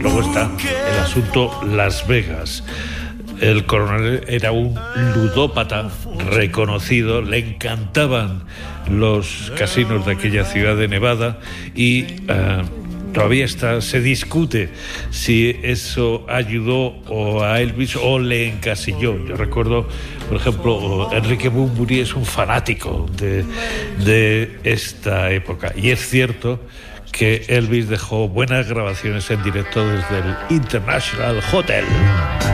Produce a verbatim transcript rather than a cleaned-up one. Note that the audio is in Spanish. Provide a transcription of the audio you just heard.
Luego está el asunto Las Vegas. El coronel era un ludópata reconocido, le encantaban los casinos de aquella ciudad de Nevada y uh, todavía está, se discute si eso ayudó o a Elvis o le encasilló. Yo recuerdo, por ejemplo, Enrique Bunbury es un fanático de, de esta época y es cierto que Elvis dejó buenas grabaciones en directo desde el International Hotel.